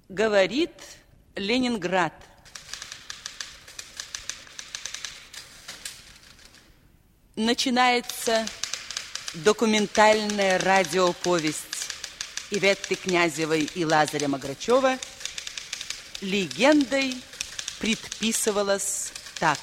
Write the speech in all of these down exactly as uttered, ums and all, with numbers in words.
Говорит Ленинград. Начинается документальная радиоповесть Иветты Князевой и Лазаря Маграчева. Легендой предписывалось так.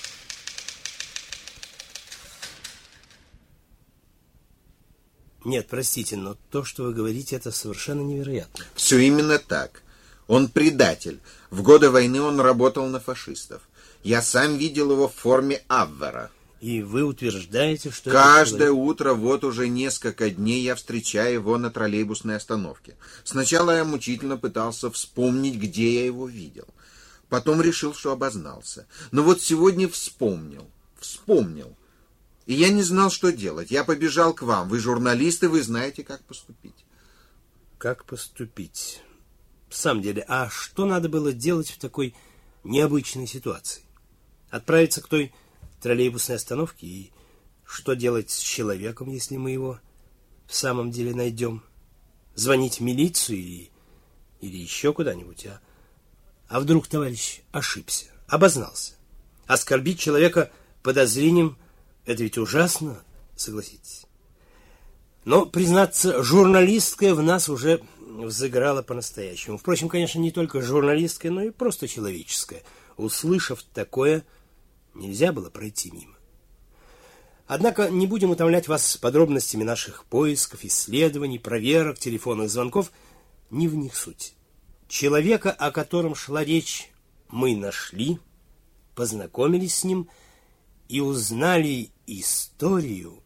Нет, простите, но то, что вы говорите, это совершенно невероятно. Все именно так. Он предатель. В годы войны он работал на фашистов. Я сам видел его в форме Абвера. И вы утверждаете, что... Каждое утро, вот уже несколько дней, я встречаю его на троллейбусной остановке. Сначала я мучительно пытался вспомнить, где я его видел. Потом решил, что обознался. Но вот сегодня вспомнил. Вспомнил. И я не знал, что делать. Я побежал к вам. Вы журналисты, вы знаете, как поступить. Как поступить? В самом деле, а что надо было делать в такой необычной ситуации? Отправиться к той троллейбусной остановке? И что делать с человеком, если мы его в самом деле найдем? Звонить в милицию или, или еще куда-нибудь? А, а вдруг товарищ ошибся, обознался? Оскорбить человека подозрением — это ведь ужасно, согласитесь. Но, признаться, журналистская в нас уже взыграла по-настоящему. Впрочем, конечно, не только журналистская, но и просто человеческая. Услышав такое, нельзя было пройти мимо. Однако не будем утомлять вас подробностями наших поисков, исследований, проверок, телефонных звонков. Не в них суть. Человека, о котором шла речь, мы нашли, познакомились с ним и узнали историю.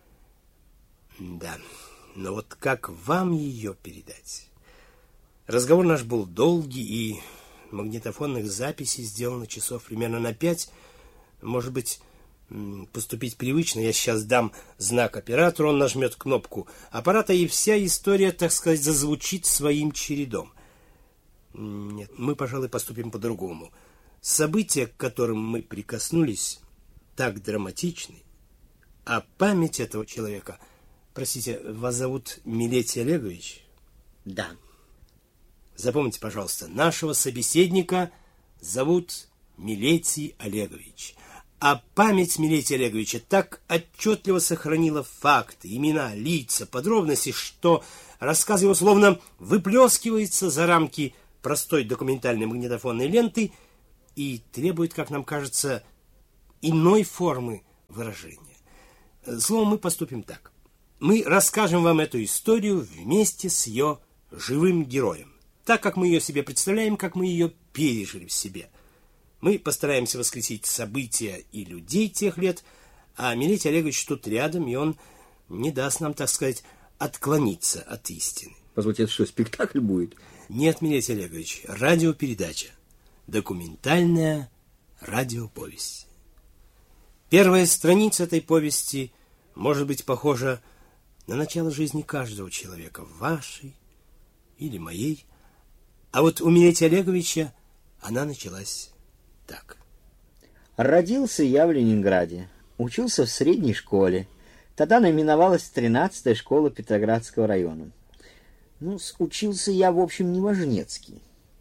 Да, но вот как вам ее передать? Разговор наш был долгий, и магнитофонных записей сделано часов примерно на пять. Может быть, поступить привычно. Я сейчас дам знак оператору, он нажмет кнопку аппарата, и вся история, так сказать, зазвучит своим чередом. Нет, мы, пожалуй, поступим по-другому. События, к которым мы прикоснулись, так драматичны, а память этого человека... Простите, вас зовут Милетий Олегович? Да. Запомните, пожалуйста, нашего собеседника зовут Милетий Олегович. А память Милетия Олеговича так отчетливо сохранила факты, имена, лица, подробности, что рассказ его словно выплескивается за рамки простой документальной магнитофонной ленты и требует, как нам кажется, иной формы выражения. Словом, мы поступим так. Мы расскажем вам эту историю вместе с ее живым героем, так как мы ее себе представляем, как мы ее пережили в себе. Мы постараемся воскресить события и людей тех лет, а Милетий Олегович тут рядом, и он не даст нам, так сказать, отклониться от истины. Позвольте, это что, спектакль будет? Нет, Милетий Олегович, радиопередача. Документальная радиоповесть. Первая страница этой повести может быть похожа на начало жизни каждого человека, вашей или моей. А вот у Милетия Олеговича она началась так. Родился я в Ленинграде, учился в средней школе. Тогда наименовалась тринадцатая школа Петроградского района. Ну, учился я, в общем, не важнецкий.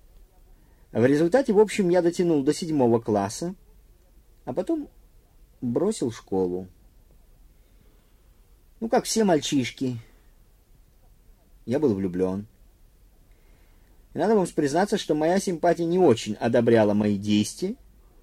В результате, в общем, я дотянул до седьмого класса, а потом бросил школу. Ну, как все мальчишки. Я был влюблен. И надо вам признаться, что моя симпатия не очень одобряла мои действия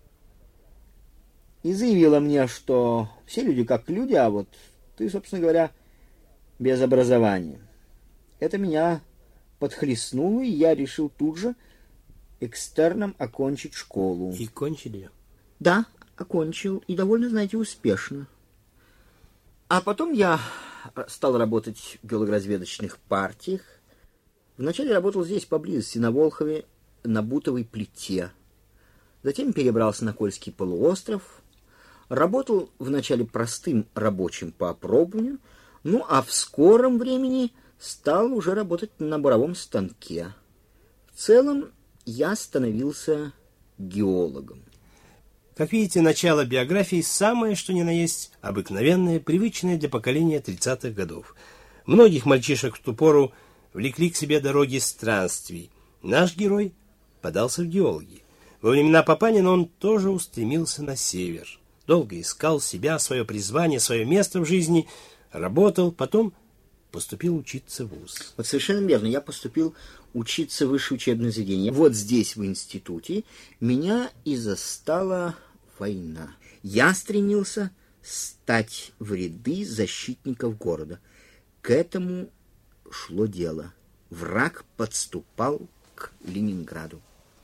и заявила мне, что все люди как люди, а вот ты, собственно говоря, без образования. Это меня подхлестнуло, и я решил тут же экстерном окончить школу. И кончили? Да, окончил, и довольно, знаете, успешно. А потом я стал работать в геологоразведочных партиях. Вначале работал здесь, поблизости, на Волхове, на бутовой плите. Затем перебрался на Кольский полуостров. Работал вначале простым рабочим по опробованию, ну а в скором времени стал уже работать на буровом станке. В целом я становился геологом. Как видите, начало биографии самое, что ни на есть, обыкновенное, привычное для поколения тридцатых годов. Многих мальчишек в ту пору влекли к себе дороги странствий, Наш герой подался в геологи. Во времена Папанина он тоже устремился на север. Долго искал себя, свое призвание, свое место в жизни, работал, потом поступил учиться в вуз. Вот совершенно верно. Я поступил учиться в высшее учебное заведение. Вот здесь, в институте, меня и застала война. Я стремился стать в ряды защитников города. К этому шло дело. Враг подступал к Ленинграду.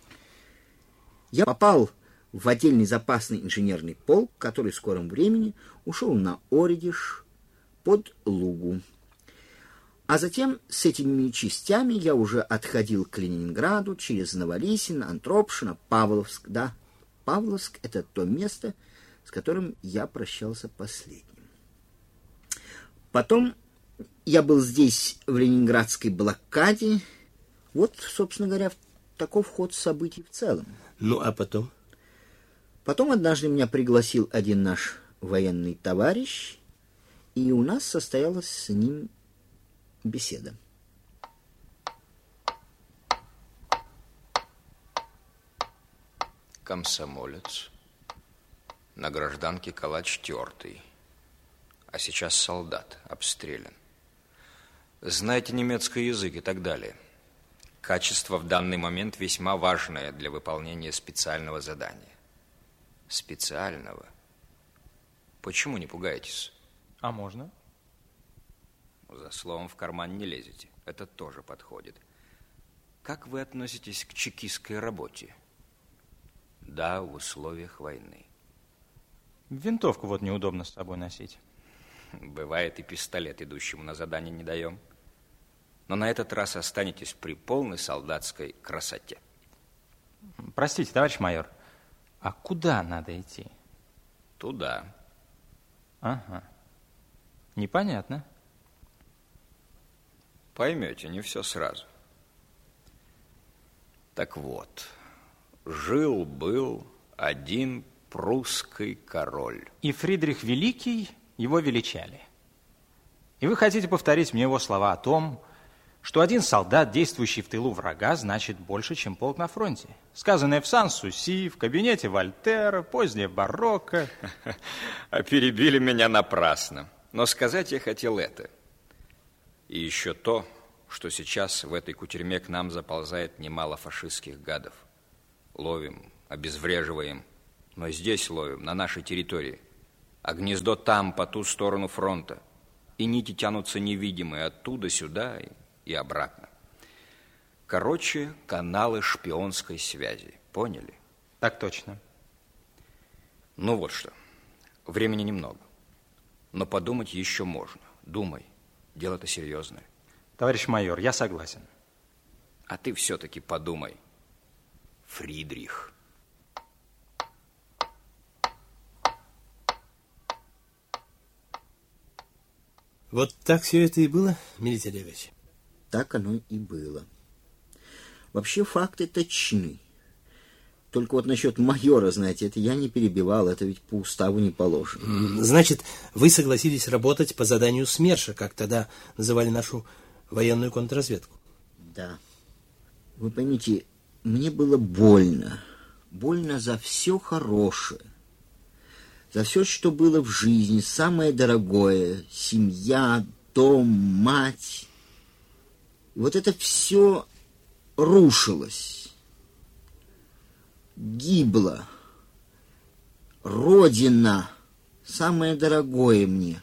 Я попал в отдельный запасный инженерный полк, который в скором времени ушел на Оридиш под Лугу. А затем с этими частями я уже отходил к Ленинграду через Новолесин, Антропшино, Павловск. Да, Павловск — это то место, с которым я прощался последним. Потом я был здесь, в ленинградской блокаде. Вот, собственно говоря, таков ход событий в целом. Ну, а потом? Потом однажды меня пригласил один наш военный товарищ, и у нас состоялась с ним беседа. Комсомолец, на гражданке калач тертый, а сейчас солдат, обстрелян. Знаете немецкий язык и так далее. Качество в данный момент весьма важное для выполнения специального задания. Специального? Почему не пугаетесь? А можно? За словом в карман не лезете. Это тоже подходит. Как вы относитесь к чекистской работе? Да, в условиях войны. Винтовку вот неудобно с собой носить. Бывает, и пистолет идущему на задание не даем. Но на этот раз останетесь при полной солдатской красоте. Простите, товарищ майор, а куда надо идти? Туда. Ага. Непонятно. Поймете, не все сразу. Так вот, жил-был один прусский король. И Фридрих Великий его величали. И вы хотите повторить мне его слова о том, что один солдат, действующий в тылу врага, значит больше, чем полк на фронте. Сказанное в Сан-Суси, в кабинете Вольтера, позднее барокко. А перебили меня напрасно. Но сказать я хотел это. И еще то, что сейчас в этой кутерьме к нам заползает немало фашистских гадов. Ловим, обезвреживаем, но здесь ловим, на нашей территории. А гнездо там, по ту сторону фронта. И нити тянутся невидимые оттуда сюда и, и обратно. Короче, каналы шпионской связи. Поняли? Так точно. Ну вот что. Времени немного. Но подумать еще можно. Думай. Дело-то серьезное. Товарищ майор, я согласен. А ты все-таки подумай. Фридрих. Вот так все это и было, Милитий Олегович? Так оно и было. Вообще факты точны. Только вот насчет майора, знаете, это я не перебивал, это ведь по уставу не положено. Значит, вы согласились работать по заданию СМЕРШа, как тогда называли нашу военную контрразведку? Да. Вы поймите, мне было больно. Больно за все хорошее. За все, что было в жизни, самое дорогое. Семья, дом, мать. И вот это все рушилось. Гибло. Родина, самое дорогое мне.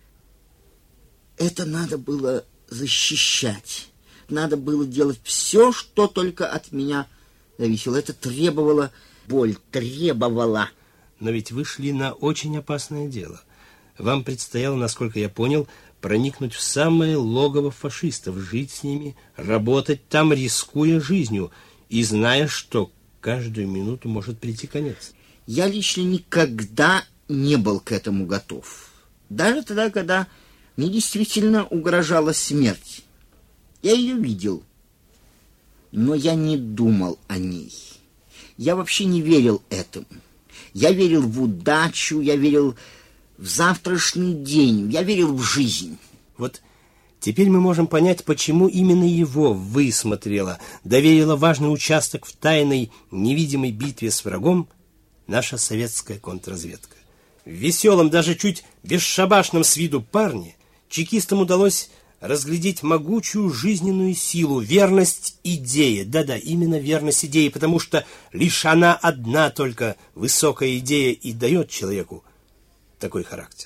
Это надо было защищать. Надо было делать все, что только от меня зависело. Это требовало, боль требовала. Но ведь вы шли на очень опасное дело. Вам предстояло, насколько я понял, проникнуть в самое логово фашистов, жить с ними, работать там, рискуя жизнью, и зная, что каждую минуту может прийти конец. Я лично никогда не был к этому готов. Даже тогда, когда мне действительно угрожала смерть. Я ее видел, но я не думал о ней. Я вообще не верил этому. Я верил в удачу, я верил в завтрашний день, я верил в жизнь. Вот Теперь мы можем понять, почему именно его высмотрела, доверила важный участок в тайной невидимой битве с врагом наша советская контрразведка. В веселом, даже чуть бесшабашном с виду парне чекистам удалось разглядеть могучую жизненную силу, верность идее. Да-да, именно верность идее, потому что лишь она одна только, высокая идея, и дает человеку такой характер.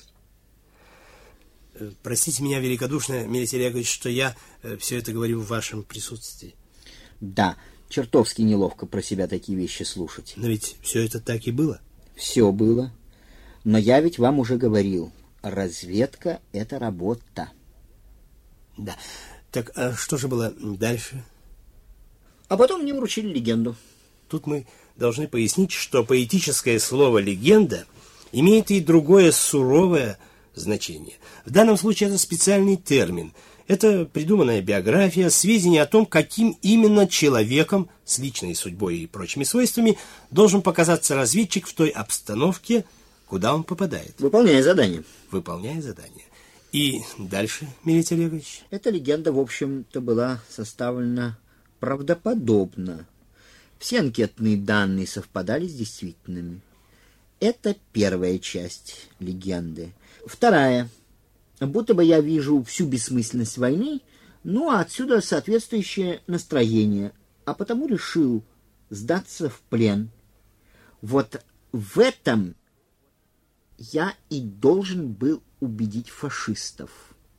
Простите меня великодушно, Мелитий Яковлевич, что я все это говорю в вашем присутствии. Да, чертовски неловко про себя такие вещи слушать. Но ведь все это так и было. Все было. Но я ведь вам уже говорил, разведка — это работа. Да. Так, а что же было дальше? А потом мне вручили легенду. Тут мы должны пояснить, что поэтическое слово «легенда» имеет и другое суровое значение. В данном случае это специальный термин. Это придуманная биография, сведения о том, каким именно человеком с личной судьбой и прочими свойствами должен показаться разведчик в той обстановке, куда он попадает. Выполняя задание. Выполняя задание. И дальше, Мелитий Олегович? Эта легенда, в общем-то, была составлена правдоподобно. Все анкетные данные совпадали с действительными. Это первая часть легенды. Вторая. Будто бы я вижу всю бессмысленность войны, ну а отсюда соответствующее настроение, а потому решил сдаться в плен. Вот в этом я и должен был убедить фашистов.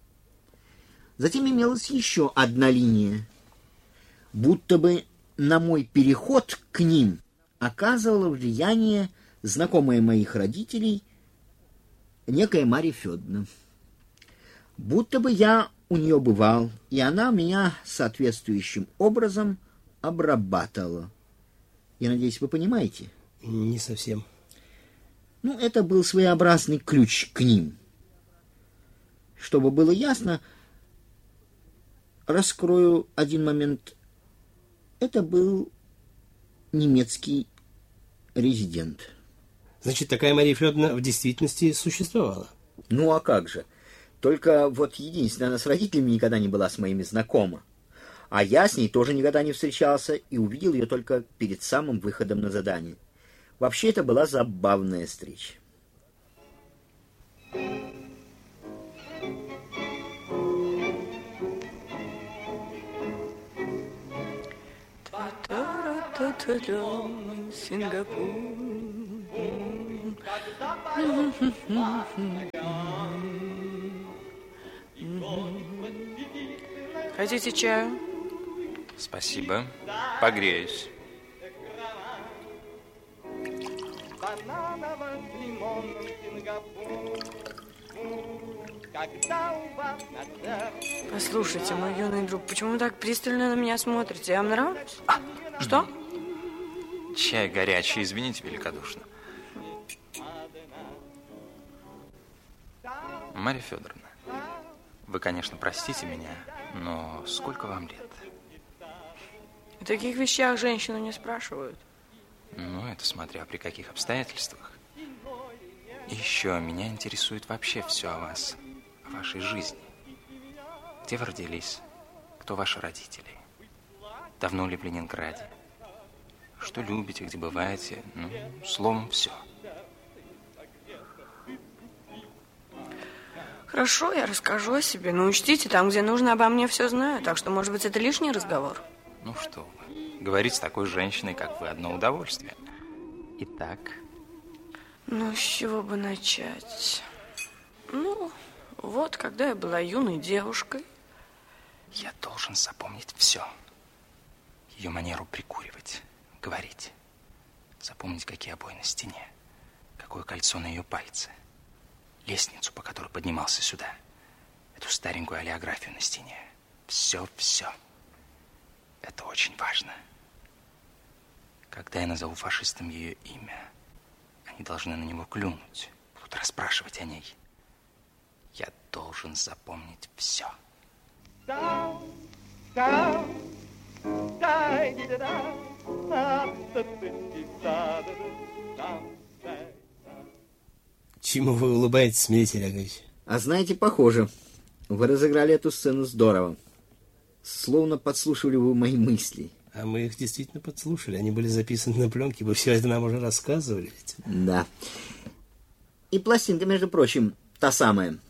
Затем имелась еще одна линия. Будто бы на мой переход к ним оказывало влияние знакомая моих родителей, некая Марья Федоровна. Будто бы я у нее бывал, и она меня соответствующим образом обрабатывала. Я надеюсь, вы понимаете? Не совсем. Ну, это был своеобразный ключ к ним. Чтобы было ясно, раскрою один момент. Это был немецкий резидент. Значит, такая Мария Федоровна в действительности существовала? Ну, а как же? Только вот единственное, она с родителями никогда не была с моими знакома. А я с ней тоже никогда не встречался и увидел ее только перед самым выходом на задание. Вообще, это была забавная встреча. Сингапур. Хотите чаю? Спасибо. Погреюсь. Послушайте, мой юный друг, почему вы так пристально на меня смотрите? Я вам нравлюсь? А, что? Чай горячий, извините великодушно. Марья Федоровна, вы, конечно, простите меня, но сколько вам лет? О таких вещах женщину не спрашивают. Ну, это смотря при каких обстоятельствах. И еще меня интересует вообще все о вас, о вашей жизни. Где вы родились? Кто ваши родители? Давно ли в Ленинграде? Что любите, где бываете? Ну, словом, все. Хорошо, я расскажу о себе. Но учтите, там, где нужно, обо мне все знаю. Так что, может быть, это лишний разговор? Ну что вы, говорить с такой женщиной, как вы, одно удовольствие. Итак? Ну, с чего бы начать? Ну, вот, когда я была юной девушкой. Я должен запомнить все. Ее манеру прикуривать, говорить. Запомнить, какие обои на стене, какое кольцо на ее пальце. Лестницу, по которой поднимался сюда. Эту старенькую олеографию на стене. Все-все. Это очень важно. Когда я назову фашистам ее имя, они должны на него клюнуть, будут расспрашивать о ней. Я должен запомнить все. Чему вы улыбаетесь, Мелитий Олегович? А знаете, похоже. Вы разыграли эту сцену здорово. Словно подслушивали вы мои мысли. А мы их действительно подслушали. Они были записаны на пленке. Вы все это нам уже рассказывали ведь. Да. И пластинка, между прочим, та самая.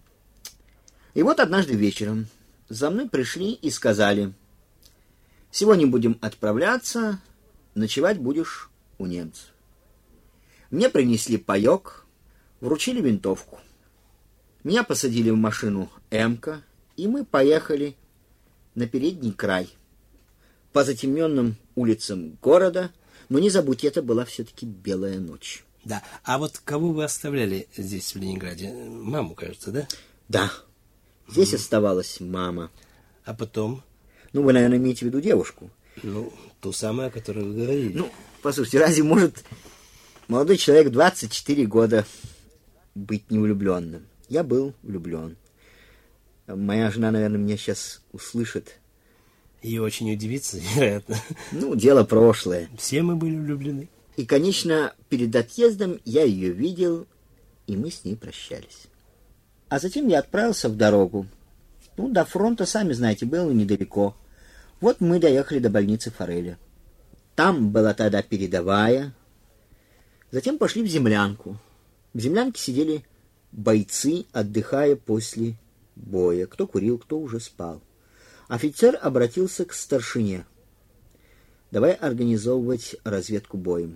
И вот однажды вечером за мной пришли и сказали: сегодня будем отправляться, ночевать будешь у немцев. Мне принесли паёк, вручили винтовку. Меня посадили в машину «Эмка», и мы поехали на передний край, по затемненным улицам города, но не забудьте, это была все-таки белая ночь. Да, а вот кого вы оставляли здесь, в Ленинграде? Маму, кажется, да? Да, здесь mm. оставалась мама. А потом? Ну, вы, наверное, имеете в виду девушку. Ну, ту самую, о которой вы говорили. Ну, послушайте, разве может молодой человек двадцать четыре года быть невлюбленным? Я был влюблен. Моя жена, наверное, меня сейчас услышит. И очень удивится, вероятно. Ну, дело прошлое. Все мы были влюблены. И, конечно, перед отъездом я ее видел, и мы с ней прощались. А затем я отправился в дорогу. Ну, до фронта, сами знаете, было недалеко. Вот мы доехали до больницы Фореля. Там была тогда передовая. Затем пошли в землянку. В землянке сидели бойцы, отдыхая после боя. Кто курил, кто уже спал. Офицер обратился к старшине: давай организовывать разведку боем.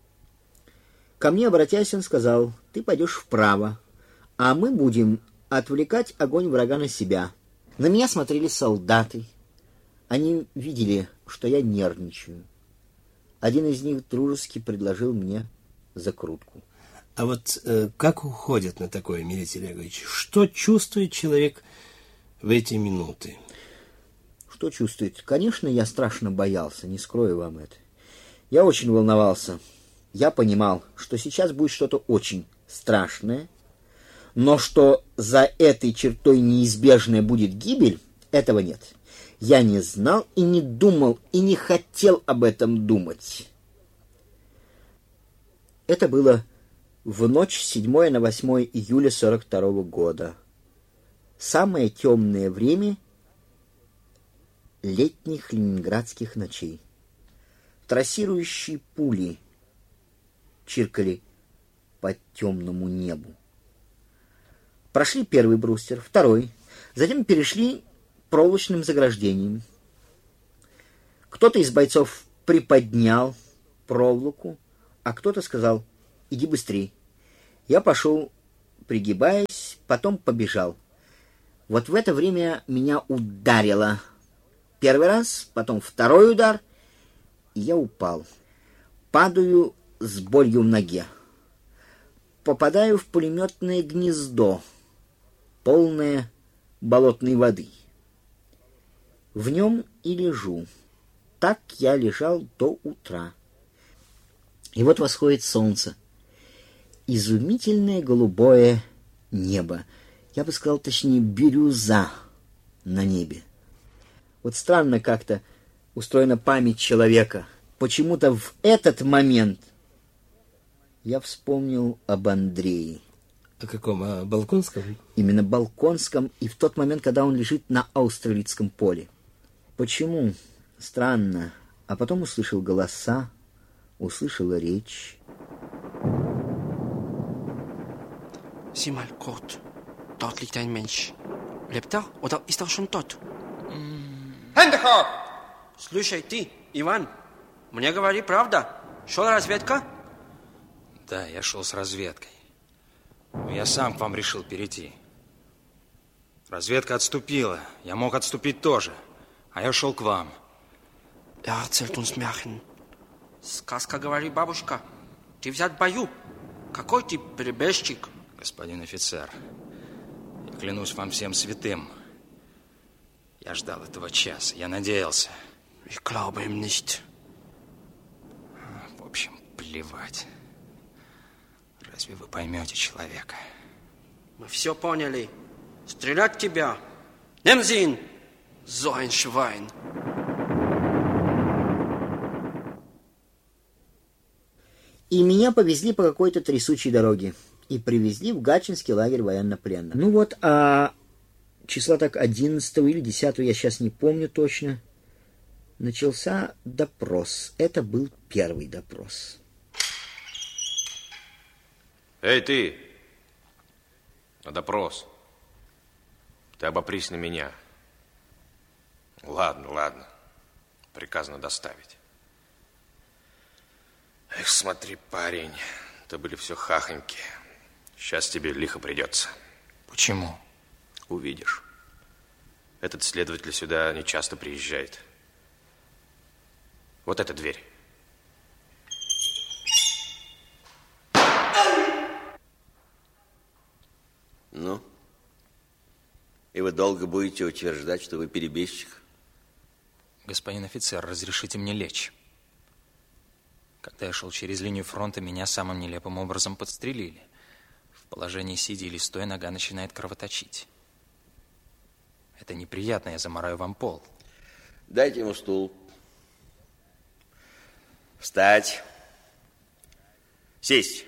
Ко мне, обратясь, он сказал: ты пойдешь вправо, а мы будем отвлекать огонь врага на себя. На меня смотрели солдаты. Они видели, что я нервничаю. Один из них дружески предложил мне закрутку. А вот э, как уходят на такое, Милетий Олегович? Что чувствует человек в эти минуты? Что чувствует? Конечно, я страшно боялся, не скрою вам это. Я очень волновался. Я понимал, что сейчас будет что-то очень страшное, но что за этой чертой неизбежная будет гибель, этого нет. Я не знал и не думал, и не хотел об этом думать. Это было в ночь с седьмого на восьмое июля сорок второго года. Самое темное время летних ленинградских ночей. Трассирующие пули чиркали по темному небу. Прошли первый брустер, второй, затем перешли проволочным заграждением. Кто-то из бойцов приподнял проволоку, а кто-то сказал: иди быстрей. Я пошел, пригибаясь, потом побежал. Вот в это время меня ударило. Первый раз, потом второй удар, и я упал. Падаю с болью в ноге. Попадаю в пулеметное гнездо, полное болотной воды. В нем и лежу. Так я лежал до утра. И вот восходит солнце. Изумительное голубое небо. Я бы сказал, точнее, бирюза на небе. Вот странно как-то устроена память человека. Почему-то в этот момент я вспомнил об Андрее. О каком? О Балконском? Именно Балконском, и в тот момент, когда он лежит на Аустерлицком поле. Почему? Странно. А потом услышал голоса, услышал речь. Sieh mal, Kurt. Dort liegt ein Mensch. Lebt er oder ist er schon tot? Hände hoch! Слушай, ты, Иван, мне говори правда. Шел разведка? Да, я шел с разведкой. Но я сам к вам решил перейти. Разведка отступила. Я мог отступить тоже. А я шел к вам. Er erzählt uns Märchen. Сказка, говори, бабушка. Ты взят в бою. Какой ты перебежчик. Господин офицер, я клянусь вам всем святым. Я ждал этого часа. Я надеялся. Ich glaube ihm nicht. В общем, плевать. Разве вы поймете человека? Мы все поняли. Стрелять тебя. Nimm sie ihn. So ein Schwein. И меня повезли по какой-то трясучей дороге. И привезли в Гатчинский лагерь военнопленных. Ну вот, а числа так одиннадцатого или десятого, я сейчас не помню точно, начался допрос. Это был первый допрос. Эй, ты! На допрос. Ты обопрись на меня. Ладно, ладно. Приказано доставить. Эх, смотри, парень, это были все хахоньки. Сейчас тебе лихо придется. Почему? Увидишь. Этот следователь сюда не часто приезжает. Вот эта дверь. Ну? И вы долго будете утверждать, что вы перебежчик? Господин офицер, разрешите мне лечь. Когда я шел через линию фронта, меня самым нелепым образом подстрелили. В положении сидя или стоя нога начинает кровоточить. Это неприятно, я замараю вам пол. Дайте ему стул. Встать. Сесть.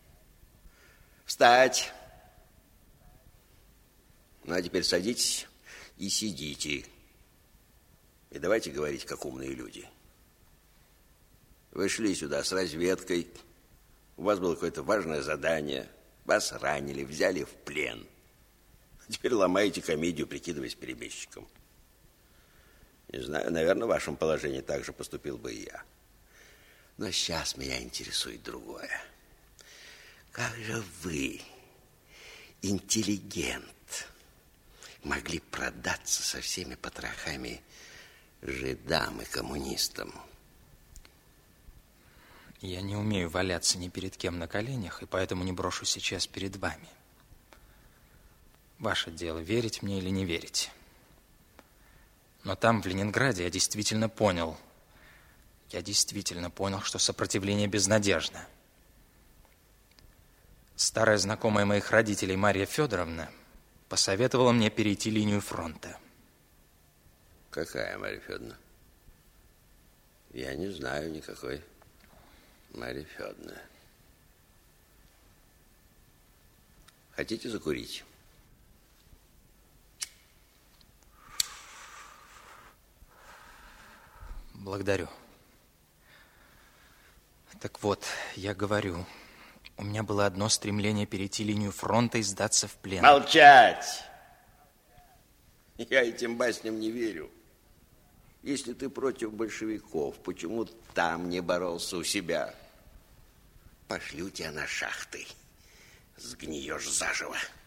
Встать. Ну, а теперь садитесь и сидите. И давайте говорить, как умные люди. Вы шли сюда с разведкой. У вас было какое-то важное задание. Вас ранили, взяли в плен. Теперь ломаете комедию, прикидываясь перебежчиком. Не знаю, наверное, в вашем положении так же поступил бы и я. Но сейчас меня интересует другое. Как же вы, интеллигент, могли продаться со всеми потрохами жидам и коммунистам? Я не умею валяться ни перед кем на коленях, и поэтому не брошу сейчас перед вами. Ваше дело, верить мне или не верить. Но там, в Ленинграде, я действительно понял, я действительно понял, что сопротивление безнадежно. Старая знакомая моих родителей Марья Федоровна посоветовала мне перейти линию фронта. Какая Марья Федоровна? Я не знаю никакой Марья Федоровна. Хотите закурить? Благодарю. Так вот, я говорю, у меня было одно стремление перейти линию фронта и сдаться в плен. Молчать! Я этим басням не верю. Если ты против большевиков, почему там не боролся у себя? Пошлю тебя на шахты. Сгниешь заживо.